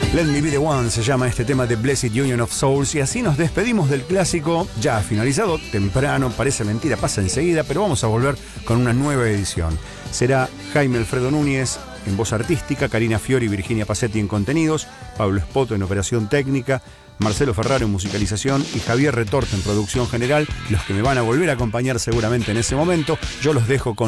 Let Me Be The One se llama este tema de Blessed Union of Souls, y así nos despedimos del clásico ya finalizado, temprano, parece mentira, pasa enseguida, pero vamos a volver con una nueva edición. Será Jaime Alfredo Núñez en voz artística, Karina Fiori y Virginia Pacetti en contenidos, Pablo Espoto en operación técnica, Marcelo Ferraro en musicalización y Javier Retorte en producción general, los que me van a volver a acompañar seguramente en ese momento. Yo los dejo con